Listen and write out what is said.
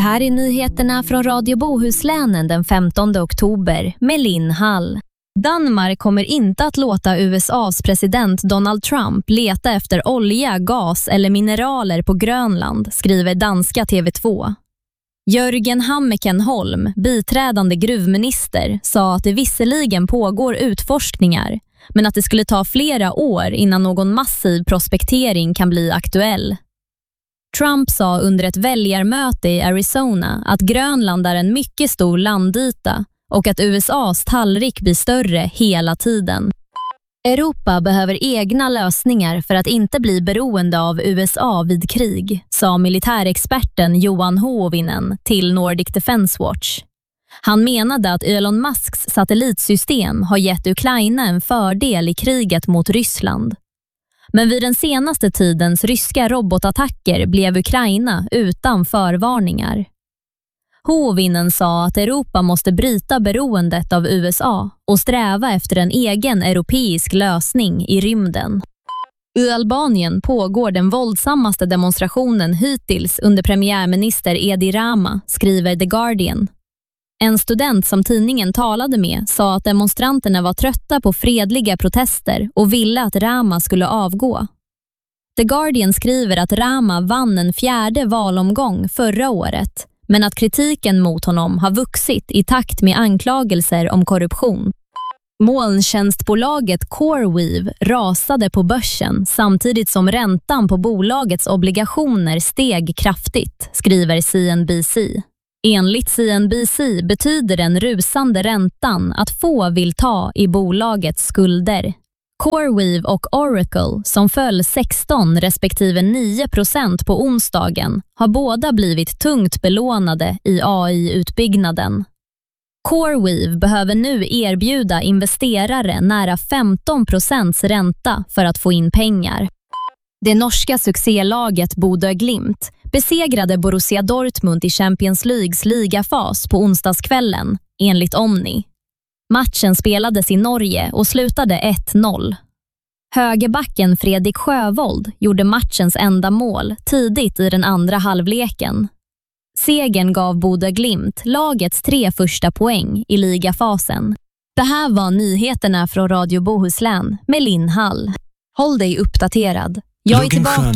Här är nyheterna från Radio Bohuslänen den 15 oktober med Linn Hall. Danmark kommer inte att låta USAs president Donald Trump leta efter olja, gas eller mineraler på Grönland, skriver danska TV2. Jörgen Hammeken Holm, biträdande gruvminister, sa att det visserligen pågår utforskningar, men att det skulle ta flera år innan någon massiv prospektering kan bli aktuell. Trump sa under ett väljarmöte i Arizona att Grönland är en mycket stor landyta och att USAs tallrik blir större hela tiden. Europa behöver egna lösningar för att inte bli beroende av USA vid krig, sa militärexperten Johan Hovinen till Nordic Defense Watch. Han menade att Elon Musks satellitsystem har gett Ukraina en fördel i kriget mot Ryssland. Men vid den senaste tidens ryska robotattacker blev Ukraina utan förvarningar. Hovinen sa att Europa måste bryta beroendet av USA och sträva efter en egen europeisk lösning i rymden. I Albanien pågår den våldsammaste demonstrationen hittills under premiärminister Edi Rama, skriver The Guardian. En student som tidningen talade med sa att demonstranterna var trötta på fredliga protester och ville att Rama skulle avgå. The Guardian skriver att Rama vann en 4:e valomgång förra året, men att kritiken mot honom har vuxit i takt med anklagelser om korruption. Molntjänstbolaget CoreWeave rasade på börsen samtidigt som räntan på bolagets obligationer steg kraftigt, skriver CNBC. Enligt CNBC betyder den rusande räntan att få vill ta i bolagets skulder. CoreWeave och Oracle, som föll 16 respektive 9% på onsdagen, har båda blivit tungt belånade i AI-utbyggnaden. CoreWeave behöver nu erbjuda investerare nära 15% ränta för att få in pengar. Det norska succélaget Bodø Glimt besegrade Borussia Dortmund i Champions Leagues ligafas på onsdagskvällen, enligt Omni. Matchen spelades i Norge och slutade 1-0. Högerbacken Fredrik Sjövold gjorde matchens enda mål tidigt i den andra halvleken. Segern gav Bodø Glimt lagets 3 första poäng i ligafasen. Det här var nyheterna från Radio Bohuslän med Linn Hall. Håll dig uppdaterad. Jag är tillbaka.